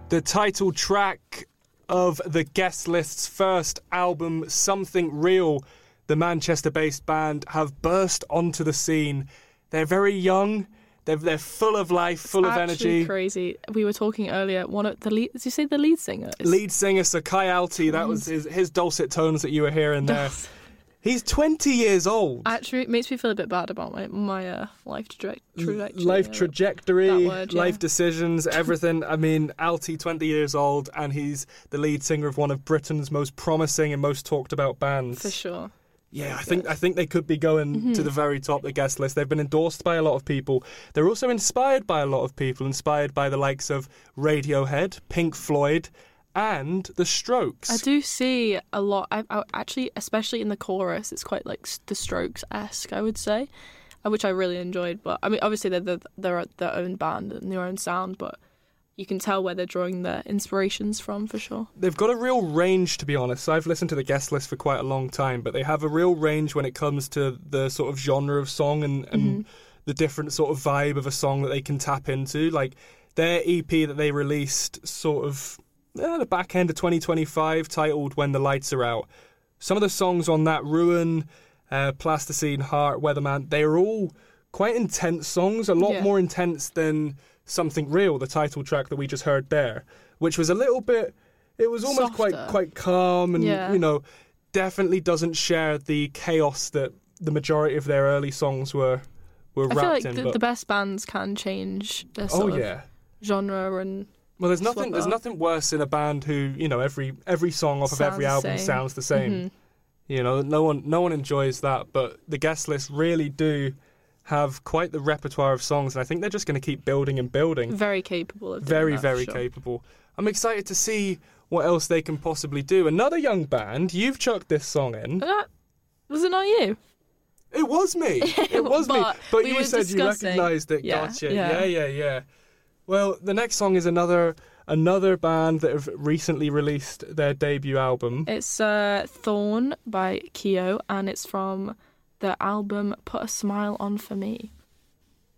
The title track of the Guest List's first album, Something Real. The Manchester-based band have burst onto the scene. They're very young. They're full of life, full of energy. Actually crazy. We were talking earlier. One of the lead. Did you say the lead singer? Lead singer Sir Kai Alti. That was his dulcet tones that you were hearing there. He's 20 years old. Actually, it makes me feel a bit bad about my life trajectory. Life trajectory, that word, yeah. life decisions, everything. I mean, Alti, 20 years old, and he's the lead singer of one of Britain's most promising and most talked about bands. For sure. Yeah, I think they could be going to the very top of the Guest List. They've been endorsed by a lot of people. They're also inspired by a lot of people, inspired by the likes of Radiohead, Pink Floyd, and The Strokes. I do see a lot. I actually, especially in the chorus, it's quite like The Strokes-esque, I would say, which I really enjoyed. But I mean, obviously they're their own band and their own sound, but you can tell where they're drawing their inspirations from, for sure. They've got a real range, to be honest. I've listened to the Guest List for quite a long time, but they have a real range when it comes to the sort of genre of song and the different sort of vibe of a song that they can tap into. Like their EP that they released sort of the back end of 2025, titled When the Lights Are Out. Some of the songs on that, Ruin, Plasticine, Heart, Weatherman, they are all quite intense songs, a lot more intense than Something Real, the title track that we just heard there, which was a little bit, it was almost softer, quite calm and, you know, definitely doesn't share the chaos that the majority of their early songs were wrapped in. I feel like the best bands can change their sort of genre and... Well, there's nothing worse in a band who, you know, every song off of every album sounds the same. You know, no one enjoys that, but the Guest List really do have quite the repertoire of songs, and I think they're just going to keep building and building. Very capable of doing that, very capable. I'm excited to see what else they can possibly do. Another young band, you've chucked this song in. Was it not you? It was me. It was me. But you said you recognised it. Yeah, Gotcha. Yeah. Well, the next song is another band that have recently released their debut album. It's Thorn by Kyo, and it's from the album Put a Smile On For Me.